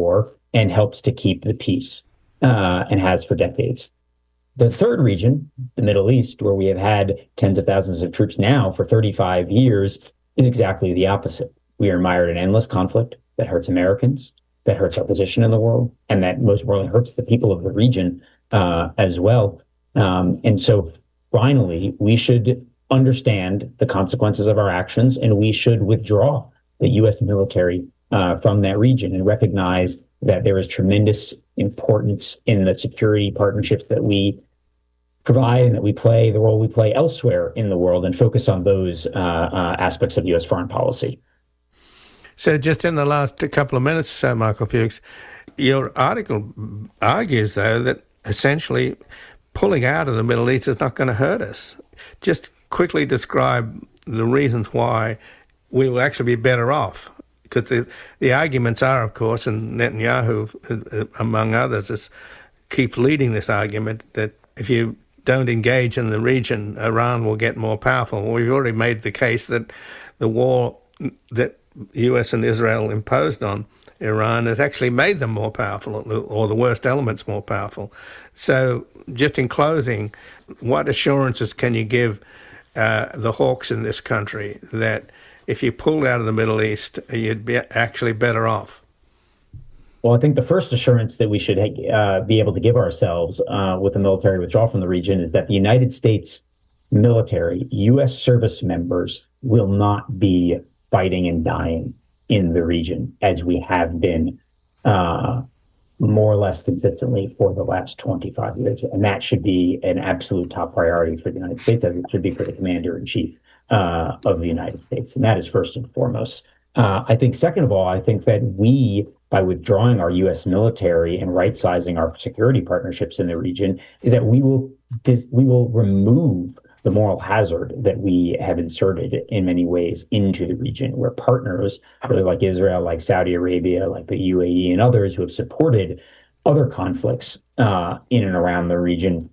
war and helps to keep the peace and has for decades. The third region, the Middle East, where we have had tens of thousands of troops now for 35 years, is exactly the opposite. We are mired in endless conflict that hurts Americans, that hurts our position in the world, and that most importantly hurts the people of the region as well. And so finally, we should understand the consequences of our actions, and we should withdraw the U.S. military from that region and recognize that there is tremendous importance in the security partnerships that we provide and that we play, the role we play elsewhere in the world, and focus on those aspects of U.S. foreign policy. So just in the last couple of minutes, Michael Fuchs, your article argues, though, that essentially pulling out of the Middle East is not going to hurt us. Just quickly describe the reasons why we will actually be better off. Because the arguments are, of course, and Netanyahu, among others, keeps leading this argument that if you don't engage in the region, Iran will get more powerful. Well, we've already made the case that the war that US and Israel imposed on Iran has actually made them more powerful, or the worst elements more powerful. So just in closing, what assurances can you give the hawks in this country that if you pulled out of the Middle East, you'd be actually better off? Well, I think the first assurance that we should be able to give ourselves with the military withdrawal from the region is that the United States military, U.S. service members, will not be fighting and dying in the region as we have been more or less consistently for the last 25 years. And that should be an absolute top priority for the United States, as it should be for the commander-in-chief of the United States. And that is first and foremost. I think, second of all, I think that we, by withdrawing our U.S. military and right-sizing our security partnerships in the region, is that we will remove the moral hazard that we have inserted in many ways into the region, where partners, really like Israel, like Saudi Arabia, like the UAE and others who have supported other conflicts in and around the region,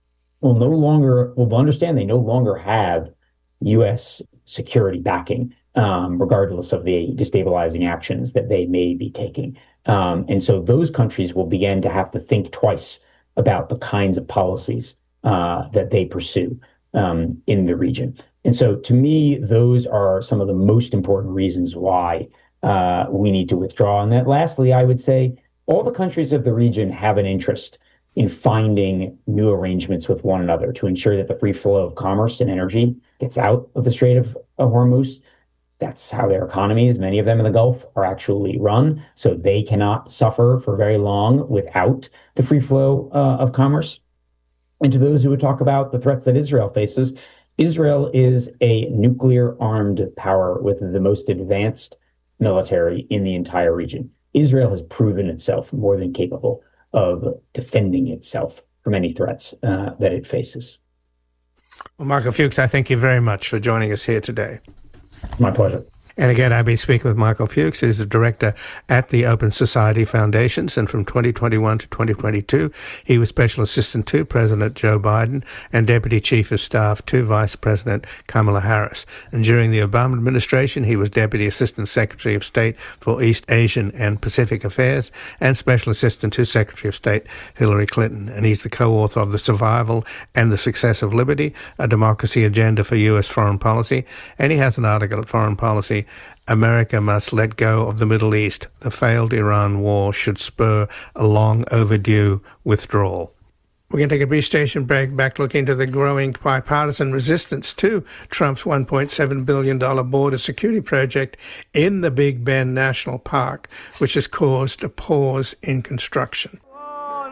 will understand they no longer have U.S. security backing, regardless of the destabilizing actions that they may be taking. And so those countries will begin to have to think twice about the kinds of policies that they pursue in the region. And so to me, those are some of the most important reasons why we need to withdraw. And that lastly, I would say all the countries of the region have an interest in finding new arrangements with one another to ensure that the free flow of commerce and energy gets out of the Strait of Hormuz. That's how their economies, many of them in the Gulf, are actually run. So they cannot suffer for very long without the free flow of commerce. And to those who would talk about the threats that Israel faces, Israel is a nuclear-armed power with the most advanced military in the entire region. Israel has proven itself more than capable of defending itself from any threats that it faces. Well, Michael Fuchs, I thank you very much for joining us here today. My pleasure. And again, I've been speaking with Michael Fuchs, who's the director at the Open Society Foundations, and from 2021 to 2022, he was Special Assistant to President Joe Biden and Deputy Chief of Staff to Vice President Kamala Harris. And during the Obama administration, he was Deputy Assistant Secretary of State for East Asian and Pacific Affairs and Special Assistant to Secretary of State Hillary Clinton. And he's the co-author of The Survival and the Success of Liberty, a Democracy Agenda for U.S. Foreign Policy. And he has an article at Foreign Policy, America Must Let Go of the Middle East. The failed Iran war should spur a long overdue withdrawal. We're going to take a brief station break, back looking to the growing bipartisan resistance to Trump's $1.7 billion border security project in the Big Bend National Park, which has caused a pause in construction.